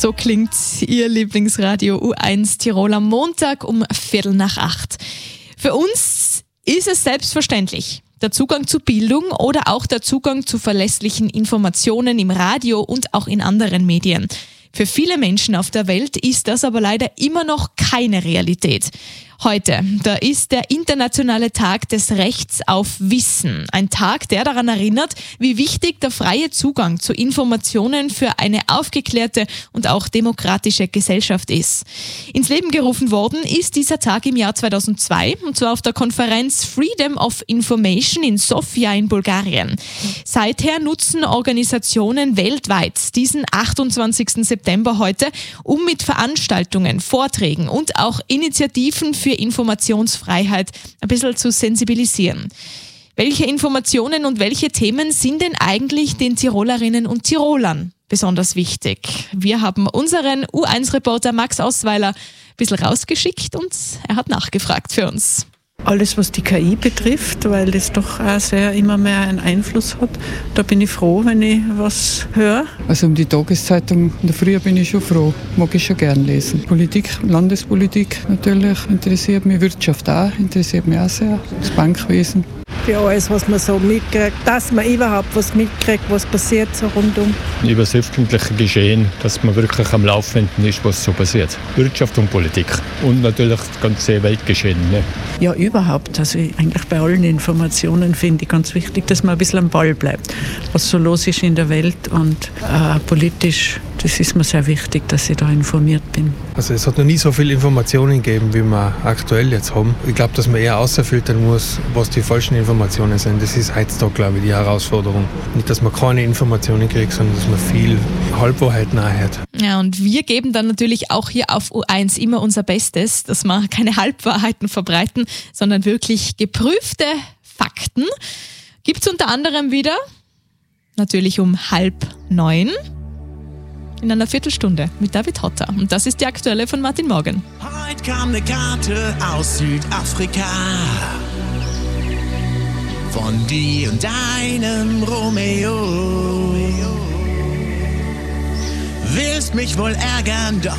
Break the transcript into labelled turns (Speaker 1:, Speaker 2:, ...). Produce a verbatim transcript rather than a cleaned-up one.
Speaker 1: So klingt Ihr Lieblingsradio U eins Tirol am Montag um Viertel nach acht. Für uns ist es selbstverständlich. Der Zugang zu Bildung oder auch der Zugang zu verlässlichen Informationen im Radio und auch in anderen Medien. Für viele Menschen auf der Welt ist das aber leider immer noch keine Realität. Heute, da ist der internationale Tag des Rechts auf Wissen. Ein Tag, der daran erinnert, wie wichtig der freie Zugang zu Informationen für eine aufgeklärte und auch demokratische Gesellschaft ist. Ins Leben gerufen worden ist dieser Tag im Jahr zweitausendzwei, und zwar auf der Konferenz Freedom of Information in Sofia in Bulgarien. Seither nutzen Organisationen weltweit diesen achtundzwanzigsten September heute, um mit Veranstaltungen, Vorträgen und auch Initiativen für Informationsfreiheit ein bisschen zu sensibilisieren. Welche Informationen und welche Themen sind denn eigentlich den Tirolerinnen und Tirolern besonders wichtig? Wir haben unseren U eins Reporter Max Osweiler ein bisschen rausgeschickt und er hat nachgefragt für uns.
Speaker 2: Alles, was die K I betrifft, weil das doch auch sehr immer mehr einen Einfluss hat. Da bin ich froh, wenn ich was höre.
Speaker 3: Also um die Tageszeitung in der Früh bin ich schon froh. Mag ich schon gern lesen. Politik, Landespolitik natürlich interessiert mich. Wirtschaft auch, interessiert mich auch sehr. Das Bankwesen.
Speaker 4: Für alles, was man so mitkriegt, dass man überhaupt was mitkriegt, was passiert so rundum.
Speaker 5: Über das öffentliche Geschehen, dass man wirklich am Laufenden ist, was so passiert. Wirtschaft und Politik und natürlich das ganze Weltgeschehen. Ne?
Speaker 2: Ja, überhaupt. Also eigentlich bei allen Informationen finde ich ganz wichtig, dass man ein bisschen am Ball bleibt. Was so los ist in der Welt und äh, politisch, das ist mir sehr wichtig, dass ich da informiert bin.
Speaker 6: Also es hat noch nie so viele Informationen gegeben, wie wir aktuell jetzt haben. Ich glaube, dass man eher außerfiltern muss, was die falschen Informationen sind. Das ist heutzutage, glaube ich, die Herausforderung. Nicht, dass man keine Informationen kriegt, sondern dass man viel Halbwahrheiten anhört.
Speaker 1: Ja, und wir geben dann natürlich auch hier auf U eins immer unser Bestes, dass wir keine Halbwahrheiten verbreiten, sondern wirklich geprüfte Fakten. Gibt es unter anderem wieder, natürlich um halb neun, in einer Viertelstunde mit David Hotter. Und das ist die aktuelle von Martin Morgan.
Speaker 7: Heute kam eine Karte aus Südafrika von dir und deinem Romeo. Willst mich wohl ärgern, doch